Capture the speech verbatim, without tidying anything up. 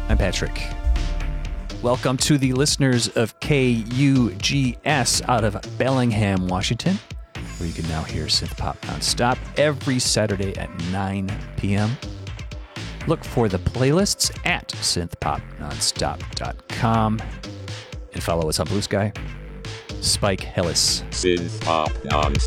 I'm Patrick. Welcome to the listeners of K U G S out of Bellingham, Washington, where you can now hear Synth Pop nonstop every Saturday at nine p.m. Look for the playlists at synth pop nonstop dot com and follow us on Blue Sky. Spike Hillis. Synth Pop Nonstop.